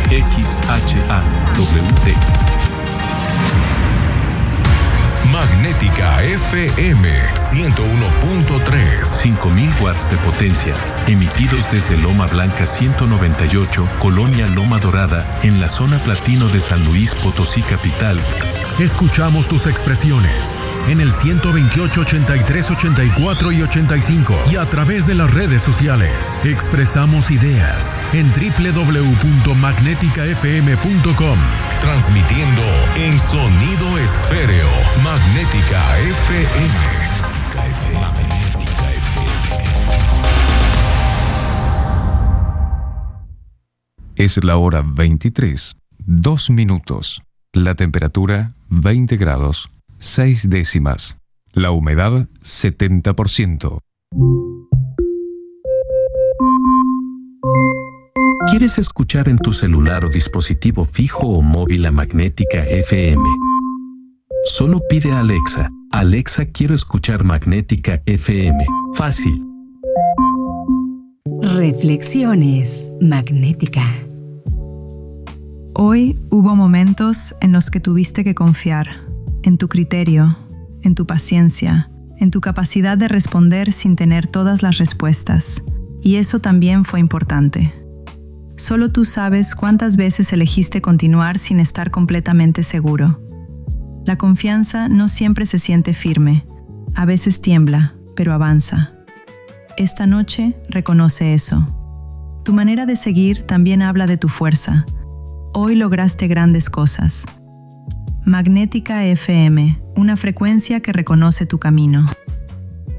Magnética FM 101.3. 5000 watts de potencia, emitidos desde Loma Blanca 198, Colonia Loma Dorada, en la zona platino de San Luis Potosí capital. Escuchamos tus expresiones en el 128, 83, 84 y 85 y a través de las redes sociales. Expresamos ideas en www.magneticafm.com. Transmitiendo en sonido esféreo. Magnética FM. Es la hora 23, 2 minutos. La temperatura 20 grados, 6 décimas. La humedad 70%. ¿Quieres escuchar en tu celular o dispositivo fijo o móvil a Magnética FM? Solo pide a Alexa: Alexa, quiero escuchar Magnética FM. Fácil. Reflexiones Magnética. Hoy hubo momentos en los que tuviste que confiar en tu criterio, en tu paciencia, en tu capacidad de responder sin tener todas las respuestas. Y eso también fue importante. Solo tú sabes cuántas veces elegiste continuar sin estar completamente seguro. La confianza no siempre se siente firme. A veces tiembla, pero avanza. Esta noche reconoce eso. Tu manera de seguir también habla de tu fuerza. Hoy lograste grandes cosas. Magnética FM, una frecuencia que reconoce tu camino.